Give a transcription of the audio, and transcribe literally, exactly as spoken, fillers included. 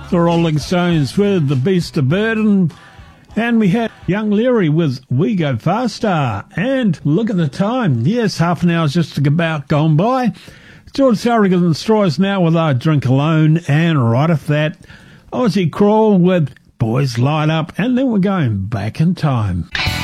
The Rolling Stones with The Beast of Burden. And we had Young Leary with We Go Faster. And look at the time. Yes, half an hour's just about gone by. George Thorogood and the Straws now with I Drink Alone. And right off that, Ozzy Crawl with Boys Light Up. And then we're going back in time.